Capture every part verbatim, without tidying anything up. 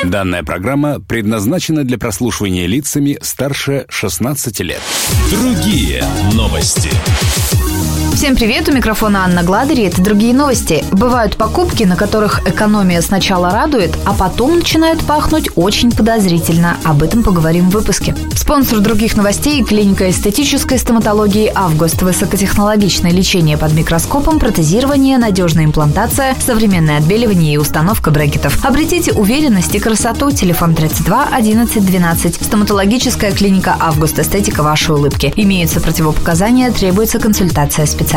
Данная программа предназначена для прослушивания лицами старше шестнадцати лет. Другие новости. Всем привет, у микрофона Анна Гладери. Это «Другие новости». Бывают покупки, на которых экономия сначала радует, а потом начинают пахнуть очень подозрительно. Об этом поговорим в выпуске. Спонсор «Других новостей» – клиника эстетической стоматологии «Август». Высокотехнологичное лечение под микроскопом, протезирование, надежная имплантация, современное отбеливание и установка брекетов. Обретите уверенность и красоту. Телефон тридцать два одиннадцать двенадцать. Стоматологическая клиника «Август». Эстетика вашей улыбки. Имеются противопоказания, требуется консультация специалиста.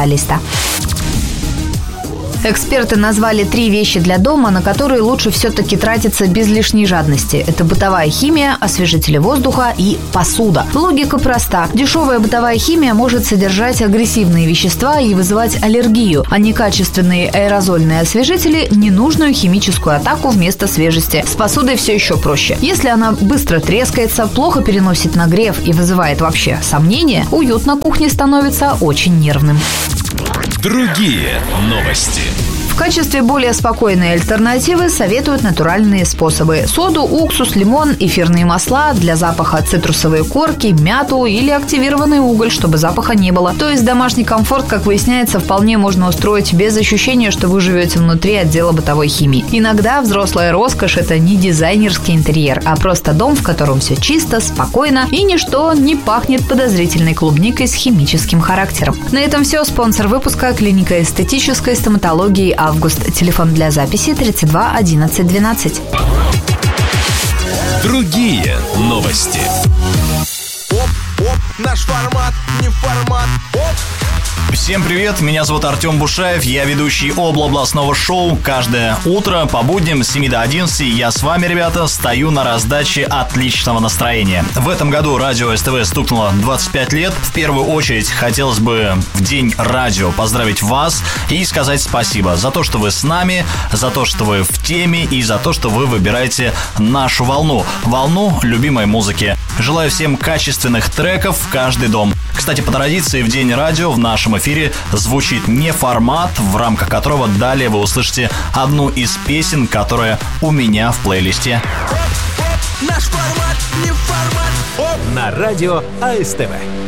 Эксперты назвали три вещи для дома, на которые лучше все-таки тратиться без лишней жадности. Это бытовая химия, освежители воздуха и посуда. Логика проста. Дешевая бытовая химия может содержать агрессивные вещества и вызывать аллергию, а некачественные аэрозольные освежители – ненужную химическую атаку вместо свежести. С посудой все еще проще. Если она быстро трескается, плохо переносит нагрев и вызывает вообще сомнения, уют на кухне становится очень нервным. Другие новости. В качестве более спокойной альтернативы советуют натуральные способы. Соду, уксус, лимон, эфирные масла, для запаха цитрусовые корки, мяту или активированный уголь, чтобы запаха не было. То есть домашний комфорт, как выясняется, вполне можно устроить без ощущения, что вы живете внутри отдела бытовой химии. Иногда взрослая роскошь – это не дизайнерский интерьер, а просто дом, в котором все чисто, спокойно и ничто не пахнет подозрительной клубникой с химическим характером. На этом все. Спонсор выпуска – клиника эстетической стоматологии «Август». Телефон для записи тридцать два одиннадцать двенадцать. Другие новости. Оп, оп, наш формат, не формат, оп. Всем привет, меня зовут Артем Бушаев, я ведущий областного шоу. Каждое утро по будням с семи до одиннадцати я с вами, ребята, стою на раздаче отличного настроения. В этом году радио СТВ стукнуло двадцать пять лет. В первую очередь хотелось бы в день радио поздравить вас и сказать спасибо за то, что вы с нами, за то, что вы в теме и за то, что вы выбираете нашу волну. Волну любимой музыки. Желаю всем качественных треков в каждый дом. Кстати, по традиции в день радио в нашем эфире звучит не формат, в рамках которого далее вы услышите одну из песен, которая у меня в плейлисте. Наш формат, не формат, оп. На радио АСТВ.